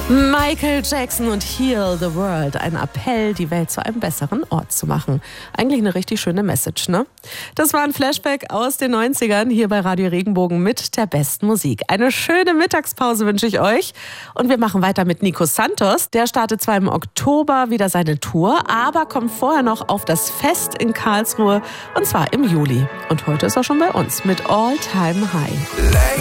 Michael Jackson und Heal the World. Ein Appell, die Welt zu einem besseren Ort zu machen. Eigentlich eine richtig schöne Message, ne? Das war ein Flashback aus den 90ern hier bei Radio Regenbogen mit der besten Musik. Eine schöne Mittagspause wünsche ich euch. Und wir machen weiter mit Nico Santos. Der startet zwar im Oktober wieder seine Tour, aber kommt vorher noch auf das Fest in Karlsruhe. Und zwar im Juli. Und heute ist er schon bei uns mit All Time High.